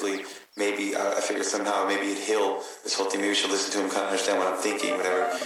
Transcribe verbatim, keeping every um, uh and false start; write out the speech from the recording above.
hopefully, maybe uh, I figure somehow maybe it'd heal this whole thing. Maybe she'll listen to him, kind of understand what I'm thinking, whatever.